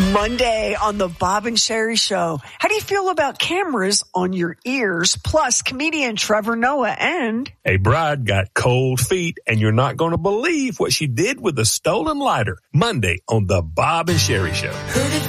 Monday on the Bob and Sherry Show. How do you feel about cameras on your ears? Plus, comedian Trevor Noah and... A bride got cold feet, and you're not going to believe what she did with a stolen lighter. Monday on the Bob and Sherry Show.